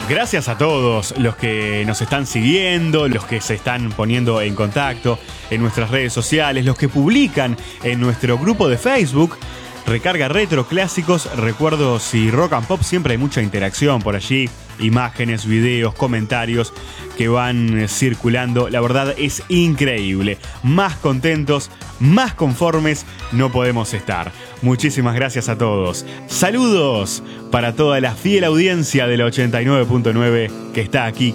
Gracias a todos los que nos están siguiendo, los que se están poniendo en contacto en nuestras redes sociales, los que publican en nuestro grupo de Facebook, Recarga Retro Clásicos, Recuerdos y Rock and Pop. Siempre hay mucha interacción por allí, imágenes, videos, comentarios que van circulando. La verdad es increíble. Más contentos, más conformes no podemos estar. Muchísimas gracias a todos. Saludos para toda la fiel audiencia de la 89.9 que está aquí